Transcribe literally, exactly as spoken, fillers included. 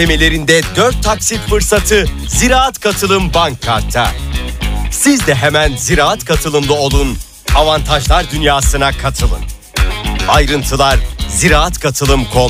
Ödemelerinde dört taksit fırsatı Ziraat Katılım Bank Kart'ta. Siz de hemen Ziraat Katılım'da olun, avantajlar dünyasına katılın. Ayrıntılar ziraat katılım nokta com